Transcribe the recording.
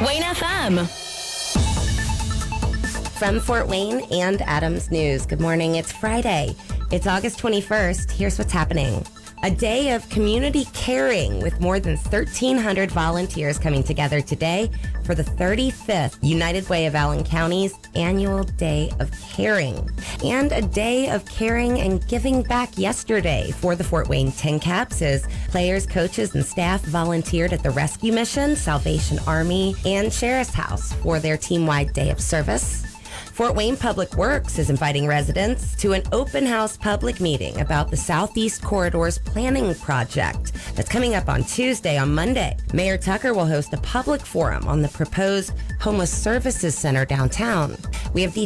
Wayne FM. From Fort Wayne and Adams News, good morning. It's Friday. It's August 21st. Here's what's happening. A day of community caring with more than 1,300 volunteers coming together today for the 35th United Way of Allen County's annual Day of Caring. And a day of caring and giving back yesterday for the Fort Wayne Tin Caps as players, coaches, and staff volunteered at the Rescue Mission, Salvation Army, and Sheriff's House for their team-wide day of service. Fort Wayne Public Works is inviting residents to an open house public meeting about the Southeast Corridors Planning Project that's coming up on Tuesday. On Monday, Mayor Tucker will host a public forum on the proposed Homeless Services Center downtown. We have